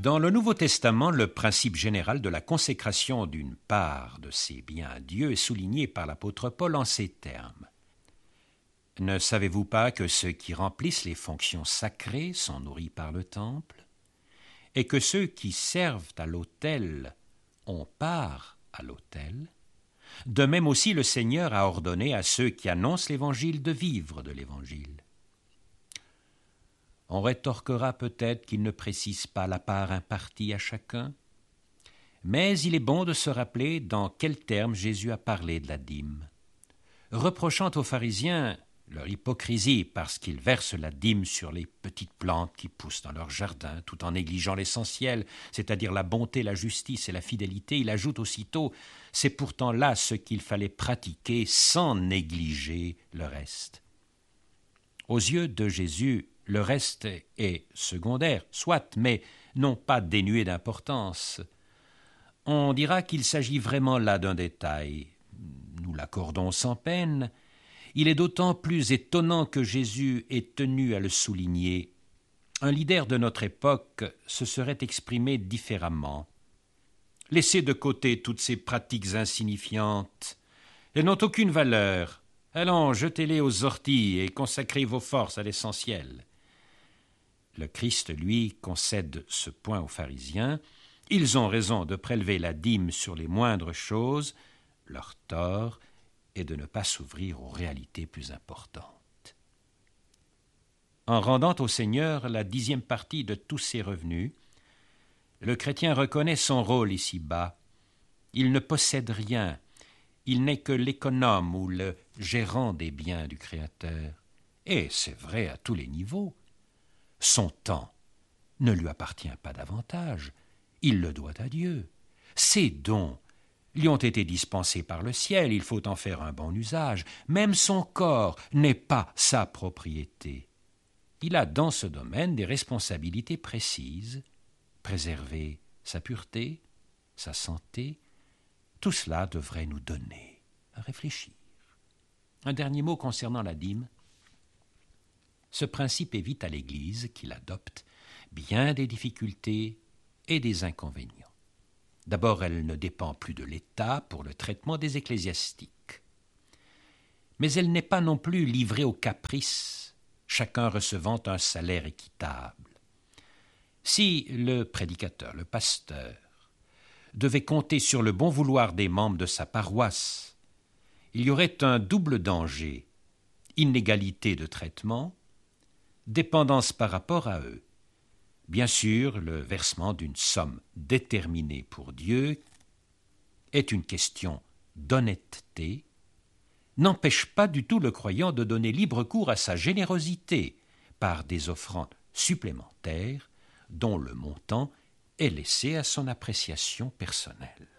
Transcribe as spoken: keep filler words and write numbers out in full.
Dans le Nouveau Testament, le principe général de la consécration d'une part de ses biens à Dieu est souligné par l'apôtre Paul en ces termes. Ne savez-vous pas que ceux qui remplissent les fonctions sacrées sont nourris par le temple, et que ceux qui servent à l'autel ont part à l'autel? De même aussi le Seigneur a ordonné à ceux qui annoncent l'Évangile de vivre de l'Évangile. On rétorquera peut-être qu'il ne précise pas la part impartie à chacun, mais il est bon de se rappeler dans quels termes Jésus a parlé de la dîme. Reprochant aux pharisiens leur hypocrisie parce qu'ils versent la dîme sur les petites plantes qui poussent dans leur jardin, tout en négligeant l'essentiel, c'est-à-dire la bonté, la justice et la fidélité, il ajoute aussitôt « c'est pourtant là ce qu'il fallait pratiquer sans négliger le reste ». Aux yeux de Jésus, le reste est secondaire, soit, mais non pas dénué d'importance. On dira qu'il s'agit vraiment là d'un détail. Nous l'accordons sans peine. Il est d'autant plus étonnant que Jésus ait tenu à le souligner. Un leader de notre époque se serait exprimé différemment. Laissez de côté toutes ces pratiques insignifiantes. Elles n'ont aucune valeur. Allons, jetez-les aux orties et consacrez vos forces à l'essentiel. Le Christ, lui, concède ce point aux pharisiens. Ils ont raison de prélever la dîme sur les moindres choses. Leur tort est de ne pas s'ouvrir aux réalités plus importantes. En rendant au Seigneur la dixième partie de tous ses revenus, le chrétien reconnaît son rôle ici-bas. Il ne possède rien. Il n'est que l'économe ou le gérant des biens du Créateur. Et c'est vrai à tous les niveaux. Son temps ne lui appartient pas davantage. Il le doit à Dieu. Ses dons lui ont été dispensés par le ciel. Il faut en faire un bon usage. Même son corps n'est pas sa propriété. Il a dans ce domaine des responsabilités précises. Préserver sa pureté, sa santé, tout cela devrait nous donner à réfléchir. Un dernier mot concernant la dîme. Ce principe évite à l'Église, qui l'adopte, bien des difficultés et des inconvénients. D'abord, elle ne dépend plus de l'État pour le traitement des ecclésiastiques. Mais elle n'est pas non plus livrée aux caprices, chacun recevant un salaire équitable. Si le prédicateur, le pasteur, devait compter sur le bon vouloir des membres de sa paroisse, il y aurait un double danger, inégalité de traitement, dépendance par rapport à eux. Bien sûr, le versement d'une somme déterminée pour Dieu est une question d'honnêteté, n'empêche pas du tout le croyant de donner libre cours à sa générosité par des offrandes supplémentaires dont le montant est laissé à son appréciation personnelle.